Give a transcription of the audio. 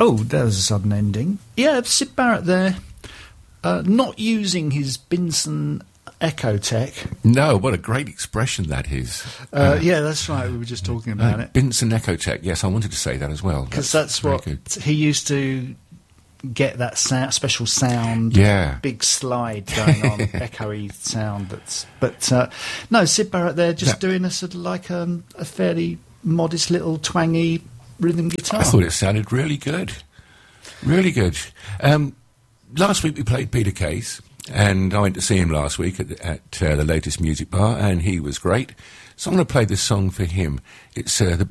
Oh, there's a sudden ending. Yeah, Syd Barrett there, not using his Binson Ecotech. No, what a great expression that is. Yeah, that's right. We were just talking about it. Binson Ecotech. Yes, I wanted to say that as well. Because that's what he used to get, that special sound. Yeah. Big slide going on, echoey sound. No, Syd Barrett there just doing a sort of like a fairly modest little twangy rhythm guitar. I thought it sounded really good. Really good. Last week we played Peter Case, and I went to see him last week at the Latest Music Bar, and he was great. So I'm going to play this song for him. It's the